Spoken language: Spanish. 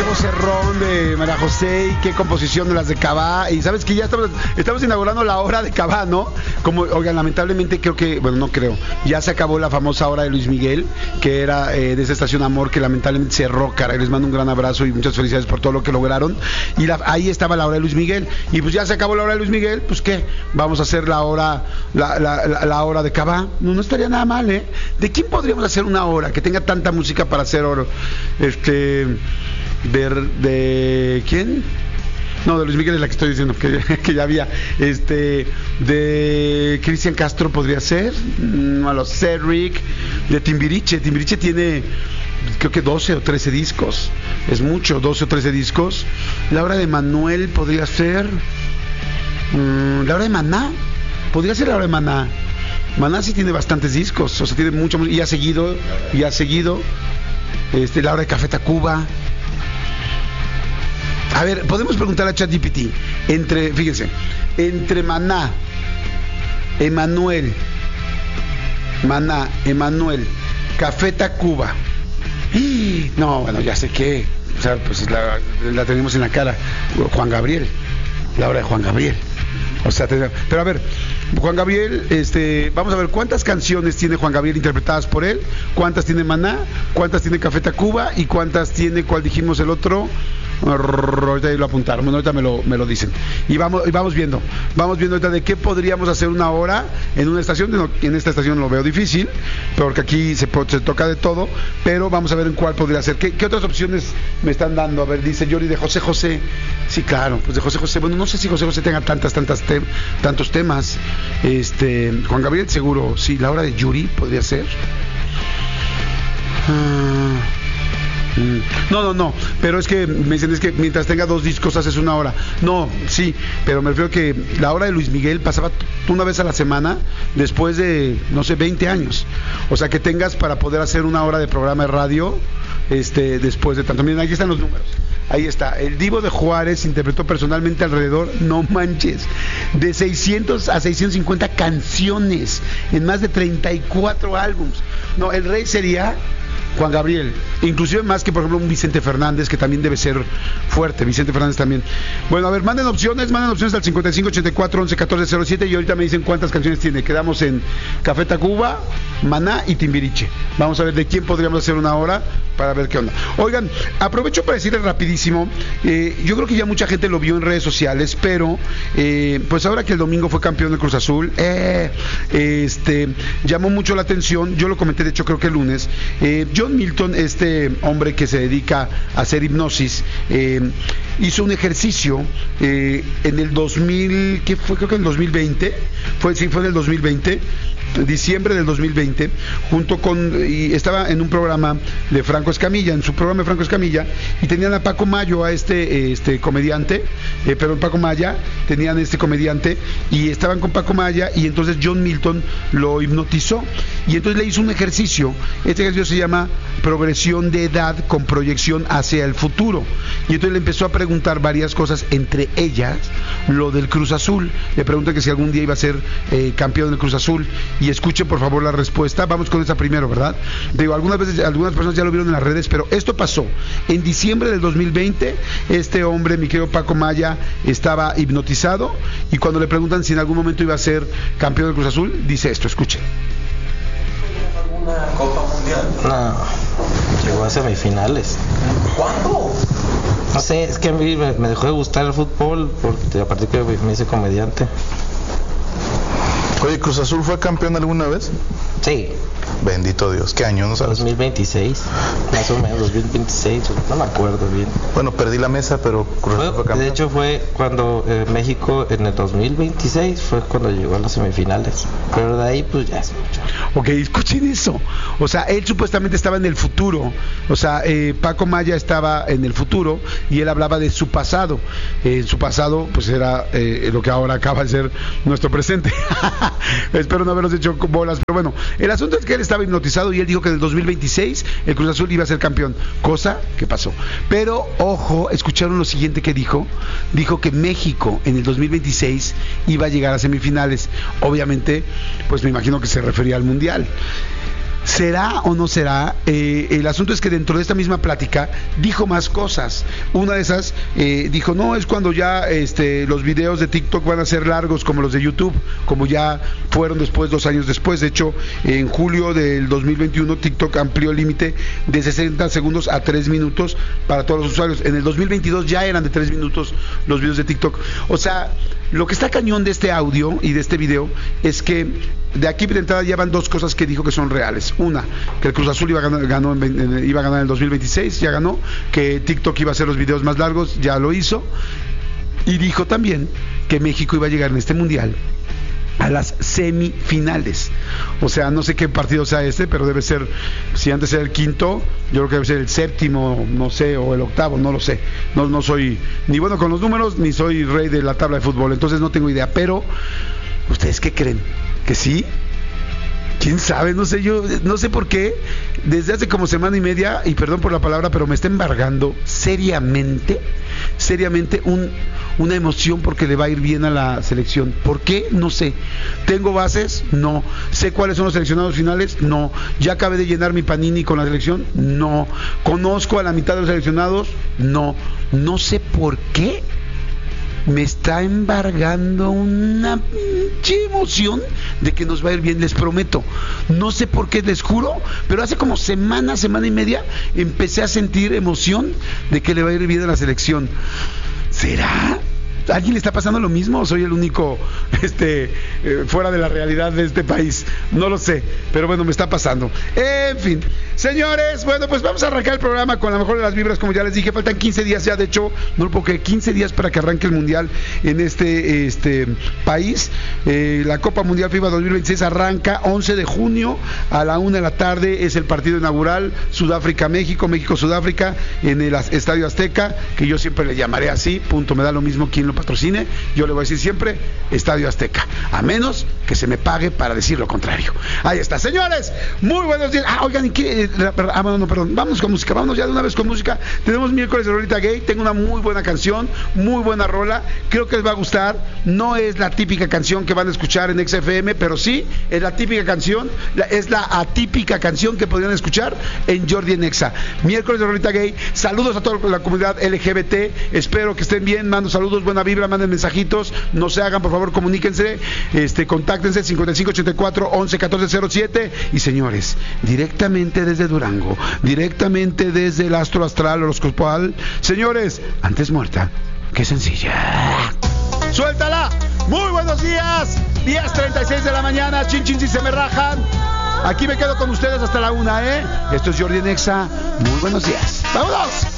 vocerrón de María José y qué composición de las de Cabá. Y sabes que ya estamos inaugurando la hora de Cabá, ¿no? Como, oigan, lamentablemente creo que, bueno, no creo, ya se acabó la famosa hora de Luis Miguel, que era de esa estación Amor, que lamentablemente cerró, caray. Les mando un gran abrazo y muchas felicidades por todo lo que lograron. Y ahí estaba la hora de Luis Miguel. Y pues ya se acabó la hora de Luis Miguel, pues ¿qué? Vamos a hacer la hora, la hora de Cabá. No estaría nada mal, ¿eh? ¿De quién podríamos hacer una hora que tenga tanta música para hacer oro? ¿De quién? No, de Luis Miguel es la que estoy diciendo, que ya había. De Cristian Castro podría ser. A los Cedric. De Timbiriche. Timbiriche tiene, creo que 12 o 13 discos. Es mucho, 12 o 13 discos. La hora de Manuel podría ser. La hora de Maná. Podría ser la hora de Maná. Maná sí tiene bastantes discos. O sea, tiene mucho. Y ha seguido. La hora de Café Tacuba. A ver, podemos preguntar a ChatGPT. Fíjense, entre Maná, Emanuel, Café Tacuba. No, bueno, ya sé qué. O sea, pues la tenemos en la cara. Juan Gabriel, la hora de Juan Gabriel. O sea, pero a ver, Juan Gabriel, vamos a ver cuántas canciones tiene Juan Gabriel interpretadas por él, cuántas tiene Maná, cuántas tiene Café Tacuba y cuántas tiene, ¿cuál dijimos el otro? Ahorita lo apuntaron, bueno, ahorita me lo dicen. Y vamos viendo ahorita de qué podríamos hacer una hora en una estación. En esta estación lo veo difícil, porque aquí se toca de todo, pero vamos a ver en cuál podría ser. ¿Qué otras opciones me están dando? A ver, dice Yori de José José. Sí, claro, pues de José José. Bueno, no sé si José José tenga tantos temas. Juan Gabriel seguro, sí. La hora de Yuri podría ser. No, pero es que me dicen, es que mientras tenga 2 discos haces una hora. No, sí, pero me refiero que la hora de Luis Miguel pasaba una vez a la semana después de, no sé, 20 años. O sea, que tengas para poder hacer una hora de programa de radio después de tanto. Miren, ahí están los números. Ahí está, el Divo de Juárez interpretó personalmente alrededor, no manches, de 600 a 650 canciones en más de 34 álbums. No, el rey sería Juan Gabriel, inclusive más que por ejemplo un Vicente Fernández, que también debe ser fuerte. Vicente Fernández también. Bueno, a ver, manden opciones al 5584111407 y ahorita me dicen cuántas canciones tiene. Quedamos en Café Tacuba, Maná y Timbiriche. Vamos a ver de quién podríamos hacer una hora para ver qué onda. Oigan, aprovecho para decirles rapidísimo, yo creo que ya mucha gente lo vio en redes sociales, pero pues ahora que el domingo fue campeón de Cruz Azul, llamó mucho la atención. Yo lo comenté, de hecho creo que el lunes. John Milton, este hombre que se dedica a hacer hipnosis, hizo un ejercicio en el 2000, ¿qué fue? Creo que en el 2020, fue en el 2020, diciembre del 2020, y estaba en un programa de Franco Escamilla, en su programa de Franco Escamilla, y tenían a Paco Mayo, a comediante, Paco Maya, tenían este comediante, y estaban con Paco Maya, y entonces John Milton lo hipnotizó, y entonces le hizo un ejercicio. Este ejercicio se llama progresión de edad con proyección hacia el futuro, y entonces le empezó a preguntar varias cosas, entre ellas lo del Cruz Azul. Le pregunta que si algún día iba a ser campeón del Cruz Azul, y escuchen por favor la respuesta. Vamos con esa primero, ¿verdad? Digo, algunas personas ya lo vieron en las redes, pero esto pasó en diciembre del 2020. Este hombre, mi querido Paco Maya, estaba hipnotizado, y cuando le preguntan si en algún momento iba a ser campeón del Cruz Azul, dice esto, escuchen. ¿Una Copa Mundial? No, llegó a semifinales. ¿Cuándo? No sé, es que a mí me dejó de gustar el fútbol porque a partir que me hice comediante. Oye, ¿Cruz Azul fue campeón alguna vez? Sí. Bendito Dios, ¿qué año? ¿No sabes? 2026, más o menos, 2026, no me acuerdo bien. Bueno, perdí la mesa, pero Cruz Azul fue campeón. De hecho fue cuando México en el 2026 fue cuando llegó a las semifinales, pero de ahí pues ya es mucho. Ok, escuchen eso. O sea, él supuestamente estaba en el futuro. O sea, Paco Maya estaba en el futuro y él hablaba de su pasado. Su pasado pues era lo que ahora acaba de ser nuestro presente. Espero no habernos hecho bolas, pero bueno, el asunto es que él estaba hipnotizado y él dijo que en el 2026 el Cruz Azul iba a ser campeón, cosa que pasó. Pero ojo, escucharon lo siguiente que dijo. Dijo que México en el 2026 iba a llegar a semifinales. Obviamente, pues me imagino que se refería al Mundial. ¿Será o no será? El asunto es que dentro de esta misma plática dijo más cosas. Una de esas dijo, no, es cuando ya los videos de TikTok van a ser largos como los de YouTube, como ya fueron después, 2 años después. De hecho, en julio del 2021 TikTok amplió el límite de 60 segundos a 3 minutos para todos los usuarios. En el 2022 ya eran de 3 minutos los videos de TikTok. O sea, lo que está cañón de este audio y de este video es que de aquí de entrada ya van 2 cosas que dijo que son reales. Una, que el Cruz Azul iba a ganar en el 2026, ya ganó. Que TikTok iba a hacer los videos más largos, ya lo hizo. Y dijo también que México iba a llegar en este mundial a las semifinales. O sea, no sé qué partido sea pero debe ser, si antes era el quinto, yo creo que debe ser el séptimo, no sé, o el octavo, no lo sé. No soy ni bueno con los números, ni soy rey de la tabla de fútbol, entonces no tengo idea. Pero, ¿ustedes qué creen? ¿Que sí? ¿Quién sabe? No sé, yo no sé por qué desde hace como semana y media, y perdón por la palabra, pero me está embargando seriamente una emoción porque le va a ir bien a la selección. ¿Por qué? No sé. ¿Tengo bases? No. ¿Sé cuáles son los seleccionados finales? No. ¿Ya acabé de llenar mi panini con la selección? No. ¿Conozco a la mitad de los seleccionados? No. No sé por qué me está embargando una pinche emoción de que nos va a ir bien, les prometo. No sé por qué, les juro, pero hace como semana y media empecé a sentir emoción de que le va a ir bien a la selección. ¿Será? ¿A alguien le está pasando lo mismo o soy el único fuera de la realidad de este país? No lo sé, pero bueno, me está pasando. En fin, señores, bueno, pues vamos a arrancar el programa con la mejor de las vibras, como ya les dije. Faltan 15 días ya, de hecho, no lo puedo creer, 15 días para que arranque el Mundial en este país. La Copa Mundial FIBA 2026 arranca 11 de junio a la 1 de la tarde, es el partido inaugural, Sudáfrica-México, México-Sudáfrica, en el Estadio Azteca, que yo siempre le llamaré así, punto, me da lo mismo quién lo patrocine, yo le voy a decir siempre Estadio Azteca, a menos que se me pague para decir lo contrario. Ahí está, señores, muy buenos días. Oigan, ¿y qué? Perdón, vamos con música, vámonos ya de una vez con música. Tenemos miércoles de Rolita Gay, tengo una muy buena canción, muy buena rola, creo que les va a gustar. No es la típica canción que van a escuchar en XFM, pero sí es la típica canción, es la atípica canción que podrían escuchar en Jordi en Exa. Miércoles de Rolita Gay, saludos a toda la comunidad LGBT, espero que estén bien, mando saludos, buena vibra, manden mensajitos, no se hagan, por favor, comuníquense, contáctense 5584 11 14 07. Y señores, directamente desde Durango, directamente desde el astro astral horoscopal, señores, antes muerta que sencilla. ¡Suéltala! Muy buenos días, 10:36 de la mañana, chin chin si se me rajan. Aquí me quedo con ustedes hasta la 1, Esto es Jordi en Exa, muy buenos días. ¡Vámonos!